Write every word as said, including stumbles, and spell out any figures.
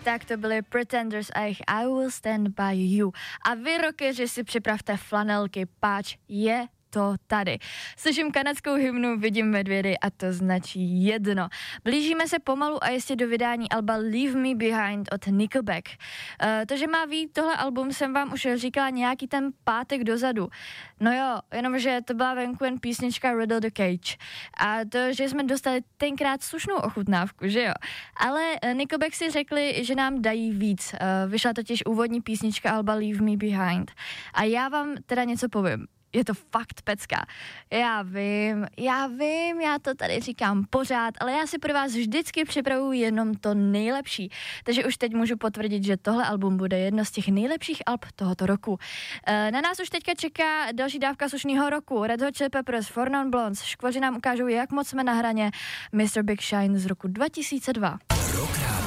Tak to byly Pretenders a jejich I Will Stand By You. A vy, rockeři, si připravte flanelky, páč je to tady. Slyším kanadskou hymnu, vidím medvědy a to značí jedno. Blížíme se pomalu a jistě do vydání alba Leave Me Behind od Nickelback. Uh, to, že má vyjít tohle album, jsem vám už říkala nějaký ten pátek dozadu. No jo, jenomže to byla venku jen písnička Riddle the Cage. A to, že jsme dostali tenkrát slušnou ochutnávku, že jo. Ale Nickelback si řekli, že nám dají víc. Uh, vyšla totiž úvodní písnička alba Leave Me Behind. A já vám teda něco povím. Je to fakt pecka. Já vím, já vím, já to tady říkám pořád, ale já si pro vás vždycky připravuju jenom to nejlepší. Takže už teď můžu potvrdit, že tohle album bude jedno z těch nejlepších alb tohoto roku. Na nás už teďka čeká další dávka slušného roku. Red Hot Chili Peppers, Four Non Blondes, škvoři nám ukážou, jak moc jsme na hraně. mister Big Shine z roku dva tisíce dva.